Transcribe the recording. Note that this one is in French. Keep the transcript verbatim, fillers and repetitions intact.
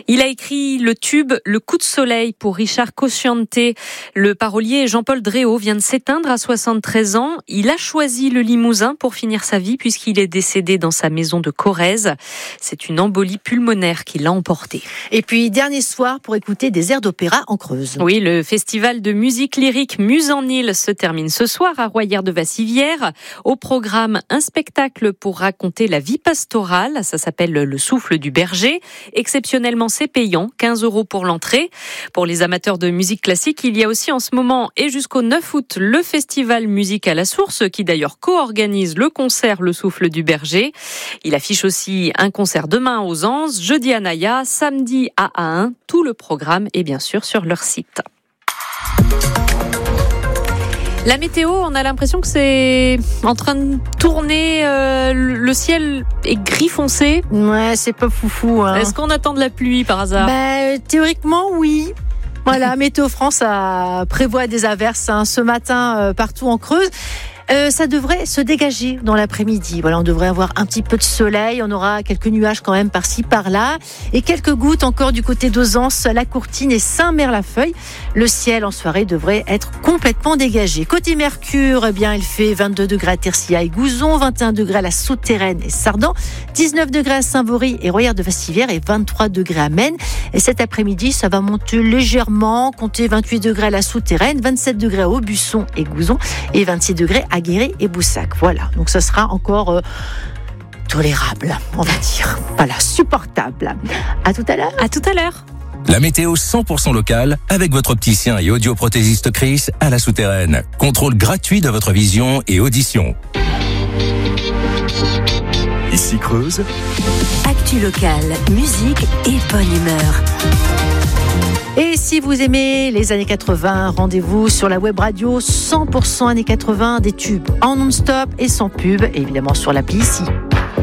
Il a écrit le tube Le coup de soleil pour Richard Cosciante. Le parolier Jean-Paul Dréau vient de s'éteindre à soixante-treize ans. Il a choisi le Limousin pour finir sa vie puisqu'il est décédé dans sa maison de Corrèze. C'est une embolie pulmonaire qui l'a emporté. Et puis, dernier soir pour écouter des airs d'opéra en Creuse. Oui, le festival de musique lyrique Muse-en-Île se termine ce soir à Royère-de-Vassivière. Au programme, un spectacle pour raconter la vie pastorale. Ça s'appelle Le souffle du berger. Exceptionnellement, c'est payant, quinze euros pour l'entrée. Pour les amateurs de musique classique, il y a aussi en ce moment et jusqu'au neuf août le festival Musique à la Source qui d'ailleurs co-organise le concert Le souffle du berger. Il affiche aussi un concert demain aux Anses, jeudi à Naya, samedi à A un. Tout le programme est bien sûr sur leur site. La météo, on a l'impression que c'est en train de tourner, euh, le ciel est gris foncé. Ouais, c'est pas foufou. Hein. Est-ce qu'on attend de la pluie par hasard ? Bah, théoriquement, oui. Voilà, Météo France a, prévoit des averses hein, ce matin euh, partout en Creuse. Euh, ça devrait se dégager dans l'après-midi. Voilà, on devrait avoir un petit peu de soleil. On aura quelques nuages quand même par-ci, par-là. Et quelques gouttes encore du côté d'Auzance, La Courtine et Saint-Mère-la-Feuille. Le ciel en soirée devrait être complètement dégagé. Côté Mercure, eh bien, il fait vingt-deux degrés à Tercia et Gouzon, vingt et un degrés à la Souterraine et Sardan, dix-neuf degrés à Saint-Vaury et Royère-de-Vassivière et vingt-trois degrés à Maine. Et cet après-midi, ça va monter légèrement. Comptez vingt-huit degrés à la Souterraine, vingt-sept degrés à Aubusson et Gouzon et vingt-six degrés à Guéret et Boussac. Voilà, donc ça sera encore euh, tolérable, on va dire. Voilà, supportable. À tout à l'heure. À tout à l'heure. La météo cent pour cent locale avec votre opticien et audioprothésiste Chris à la Souterraine. Contrôle gratuit de votre vision et audition. Ici Creuse. Actu locale, musique et bonne humeur. Et si vous aimez les années quatre-vingts, rendez-vous sur la web radio cent pour cent années quatre-vingts, des tubes en non-stop et sans pub, et évidemment sur l'appli ici.